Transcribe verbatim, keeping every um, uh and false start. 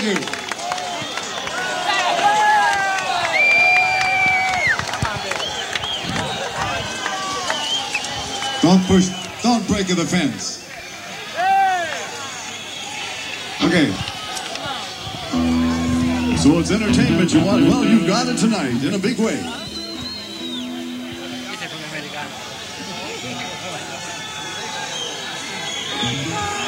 you. Don't push, don't break the fence. Okay. So it's entertainment you want? Well, you've got it tonight in a big way. Americano.